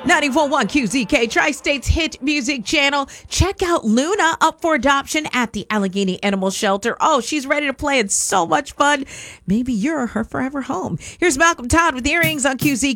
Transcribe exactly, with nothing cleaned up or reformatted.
ninety-four point one Q Z K, Tri-State's hit music channel. Check out Luna, up for adoption at the Allegheny Animal Shelter. Oh, she's ready to play. It's so much fun. Maybe you're her forever home. Here's Malcolm Todd with Earrings on Q Z K.